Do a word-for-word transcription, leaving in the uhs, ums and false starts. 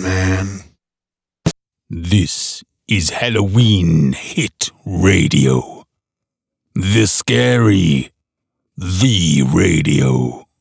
man. This is Halloween Hit Radio. The Scary, the Radio.